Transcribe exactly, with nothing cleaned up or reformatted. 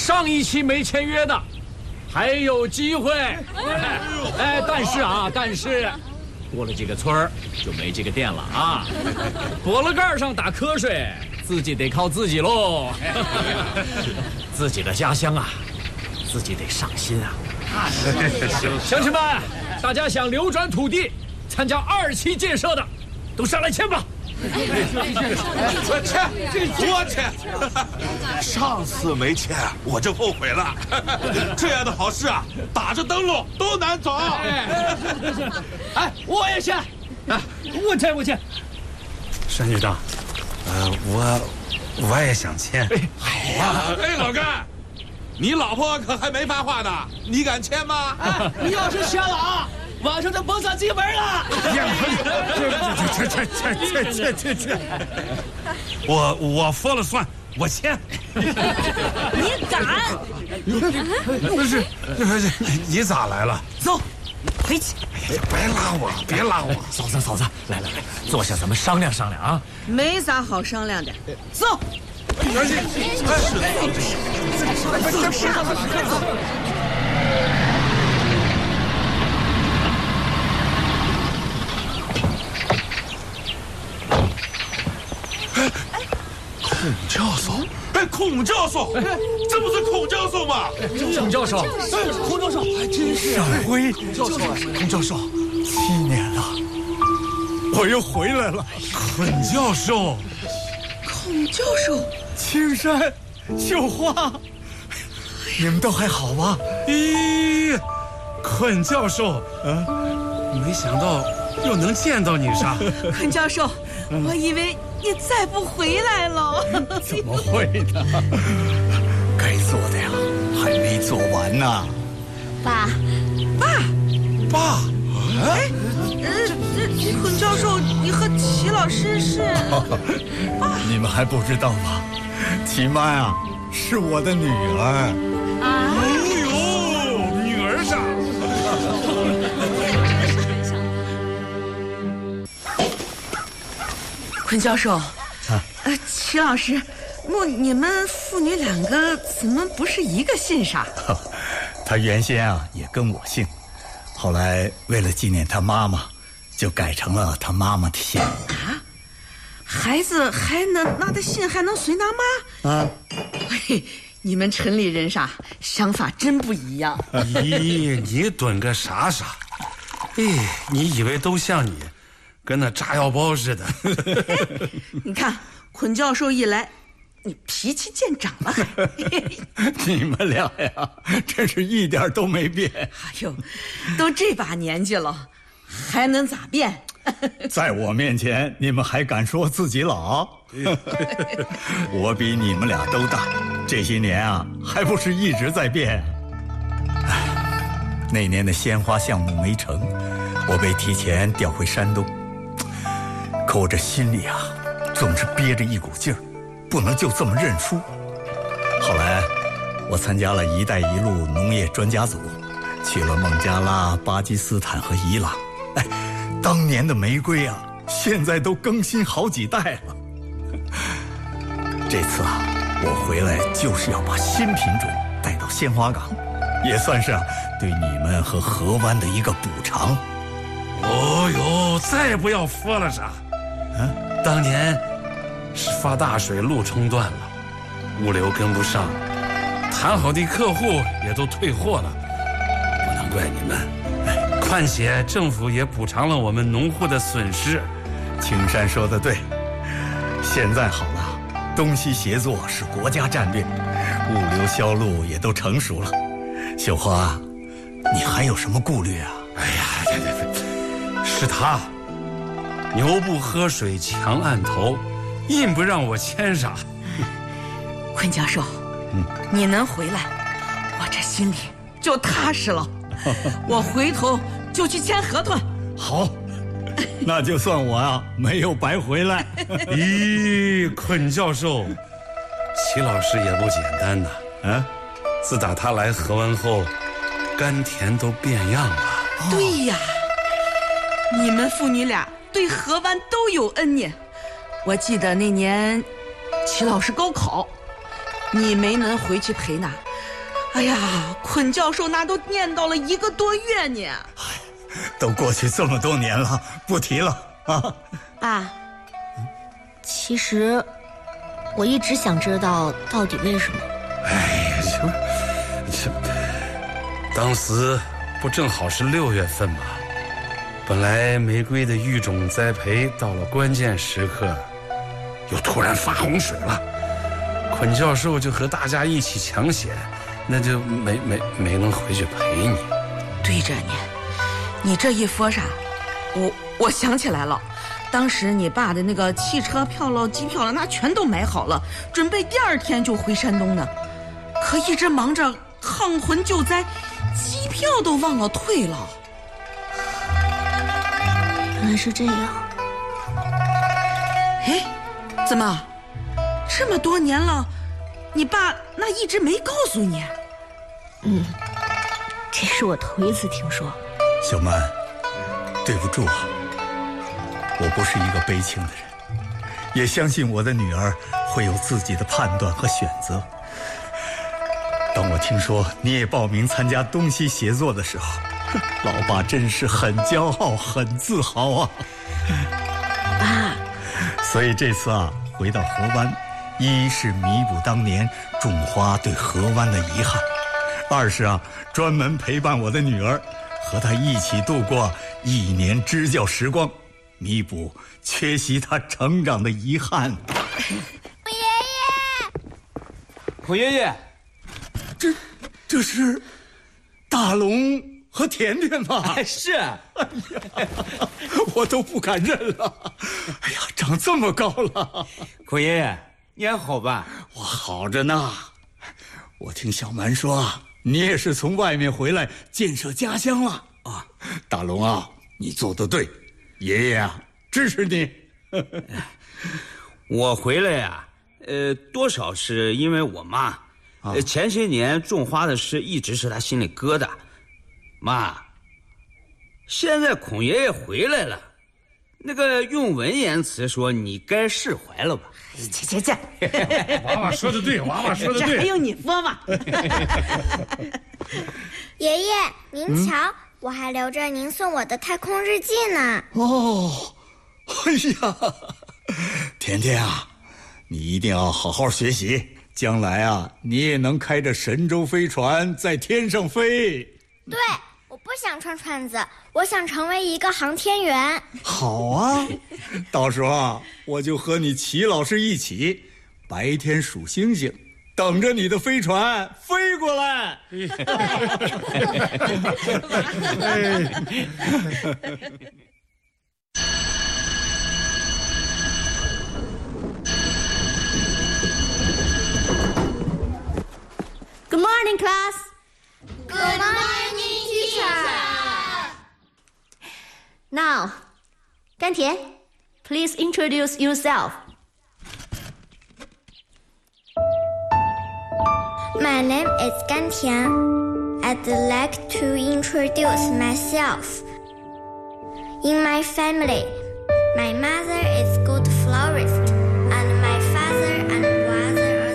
上一期没签约的，还有机会。哎，但是啊，但是过了这个村儿就没这个店了啊！脖子盖上打瞌睡，自己得靠自己喽。自己的家乡啊，自己得上心啊！乡亲们，大家想流转土地、参加二期建设的，都上来签吧！ 我签，我签。上次没签，我就后悔了。这样的好事啊，打着灯笼都难走。 哎，我也签。哎，我签，我签。 山局长，呃，我我也想签。 好啊！哎，老干，你老婆可还没发话呢，你敢签吗？ 哎，你要是签了啊，晚上就甭想进门了。 这这这这这这这，我我说了算，我签。 你敢？ 不是，不是，你咋来了？ 走，回去。 哎呀，别拉我，别拉我。 嫂子，嫂子，来来来，坐下，咱们商量商量啊。 没啥好商量的，走。 孔教授，哎，孔教授，这不是孔教授吗？ 孔教授， 孔教授还真是。 上辉教授， 孔教授，七年了，我又回来了。孔教授， 孔教授， 青山，绣花，你们都还好吧？咦，孔教授，嗯，没想到又能见到你啥？ 孔教授，我以为你再不回来了。 怎么会呢？该做的呀，还没做完呢。 爸，爸， 爸， 哎，呃，这孔教授，你和齐老师是？ 爸，你们还不知道吗？齐妈呀，是我的女儿。 啊？ 哎呦，女儿啥？ 孔教授，啊，呃，齐老师，那你们父女两个怎么不是一个姓上？ 他原先啊也跟我姓，后来为了纪念他妈妈，就改成了他妈妈的姓。 啊，孩子还能那的姓还能随他妈？ 啊， 嘿，你们城里人啥想法真不一样。 咦，你蹲个啥啥？哎，你以为都像你？跟那炸药包似的。 你看，孔教授一来，你脾气见长了。 你们俩呀，真是一点都没变。 哎呦，都这把年纪了，还能咋变？ 在我面前，你们还敢说自己老？我比你们俩都大，这些年啊，还不是一直在变。哎，那年的鲜花项目没成，我被提前调回山东。可我这心里啊，总是憋着一股劲儿，不能就这么认输。后来，我参加了“一带一路”农业专家组，去了孟加拉、巴基斯坦和伊朗。哎，当年的玫瑰啊，现在都更新好几代了。这次啊，我回来就是要把新品种带到鲜花港，也算是啊对你们和河湾的一个补偿。 哦呦，再不要说了啥。嗯，当年是发大水，路冲断了，物流跟不上，谈好的客户也都退货了，不能怪你们。哎，况且政府也补偿了我们农户的损失。 青山说的对，现在好了，东西协作是国家战略，物流销路也都成熟了。秀花，你还有什么顾虑啊？ 哎呀，对对对，是他。牛不喝水强按头，硬不让我签啥。 坤教授，嗯，你能回来，我这心里就踏实了。我回头就去签合同。 好，那就算我啊没有白回来。 咦，坤教授，齐老师也不简单呐。嗯，自打他来河湾后，甘甜都变样了。 对呀，你们父女俩对河湾都有恩念。我记得那年齐老师高考，你没能回去陪他， 哎呀，坤教授那都念叨了一个多月呢。 都过去这么多年了，不提了啊。 爸，其实我一直想知道到底为什么。 哎呀，这这，当时不正好是六月份吗？本来玫瑰的育种栽培到了关键时刻，又突然发洪水了。坤教授就和大家一起抢险，那就没没没能回去陪你。 对着你，你这一说啥，我我想起来了。当时你爸的那个汽车票了、机票了，那全都买好了，准备第二天就回山东呢。可一直忙着抗洪救灾，机票都忘了退了。 原来是这样。 哎，怎么这么多年了，你爸那一直没告诉你？ 嗯，这是我头一次听说。 小曼，对不住啊，我不是一个悲情的人，也相信我的女儿会有自己的判断和选择。当我听说你也报名参加东西协作的时候，老爸真是很骄傲很自豪啊。 爸， 所以这次啊回到河湾，一是弥补当年种花对河湾的遗憾，二是啊专门陪伴我的女儿，和她一起度过一年支教时光，弥补缺席她成长的遗憾。 虎爷爷， 虎爷爷， 这这是大龙和甜甜吗？ 哎，是。 哎呀，我都不敢认了。哎呀，长这么高了。 虎爷爷，你还好吧？ 我好着呢。我听小蛮说，你也是从外面回来建设家乡了啊。大龙啊，你做得对，爷爷啊支持你。 我回来呀、啊，呃，多少是因为我妈，呃，前些年种花的事一直是她心里疙瘩。妈，现在孔爷爷回来了，那个用文言词说，你该释怀了吧？ 切切切， 娃娃说的对，娃娃说的对。 这还用你说吗？ 爷爷，您瞧，嗯、我还留着您送我的太空日记呢。 哦，哎呀，甜甜啊，你一定要好好学习，将来啊，你也能开着神舟飞船在天上飞。 对，我不想穿串子，我想成为一个航天员。 好啊，到时候啊，我就和你齐老师一起，白天数星星，等着你的飞船飞过来。 Good morning, class. Good morning, teacher. Now, 甘甜 please introduce yourself. My name is Gan Tian. I'd like to introduce myself. In my family, my mother is good florist.